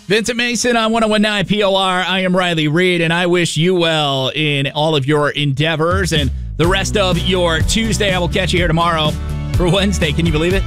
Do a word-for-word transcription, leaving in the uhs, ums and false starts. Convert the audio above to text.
Vincent Mason on one oh one point nine P O R. I am Riley Reed, and I wish you well in all of your endeavors and the rest of your Tuesday. I will catch you here tomorrow for Wednesday. Can you believe it?